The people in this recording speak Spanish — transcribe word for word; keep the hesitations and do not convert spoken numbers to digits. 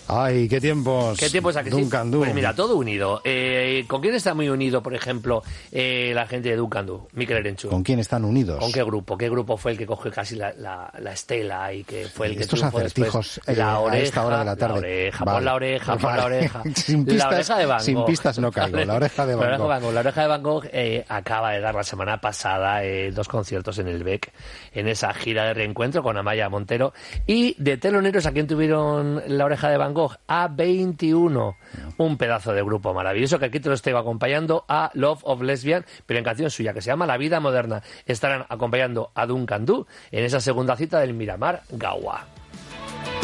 Ay, qué tiempos. ¿Qué tiempos aquí? Duncan Du. Pues mira, todo unido. Eh, ¿Con quién está muy unido, por ejemplo, eh, la gente de Duncan Du? Mikel Erenchur. ¿Con quién están unidos? ¿Con qué grupo? ¿Qué grupo fue el que cogió casi la, la, la estela y que fue el que Estos triunfó acertijos después? eh, La oreja, a esta hora de la tarde. La oreja, vale. pon la oreja, pon vale. la oreja. sin pistas, la oreja de Van Gogh. Sin pistas no caigo, la oreja de Van Gogh. La oreja de Van Gogh, la oreja de Van Gogh eh, acaba de dar la semana pasada eh, dos conciertos en el B E C, en esa gira de reencuentro con Amaya Montero. Y de teloneros, ¿a quién tuvieron la oreja de Van Gogh? A veintiuno. Un pedazo de grupo maravilloso que aquí te lo estoy acompañando, a Love of Lesbian, pero en canción suya, que se llama La Vida Moderna. Estarán acompañando a Duncan Du en esa segunda cita del Miramar Gaua.